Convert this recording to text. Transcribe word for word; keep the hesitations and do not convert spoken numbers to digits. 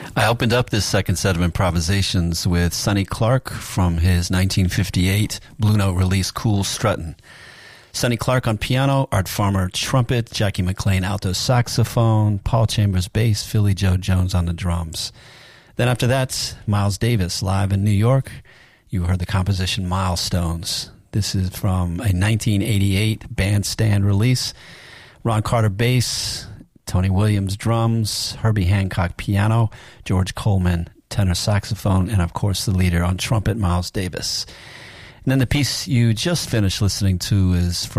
I opened up this second set of improvisations with Sonny Clark from his nineteen fifty-eight Blue Note release Cool Struttin'. Sonny Clark on piano, Art Farmer trumpet, Jackie McLean alto saxophone, Paul Chambers bass, Philly Joe Jones on the drums. Then after that, Miles Davis live in New York. You heard the composition Milestones. This is from a nineteen eighty-eight Bandstand release. Ron Carter bass, Tony Williams drums, Herbie Hancock piano, George Coleman tenor saxophone, and of course the leader on trumpet, Miles Davis. And then the piece you just finished listening to is from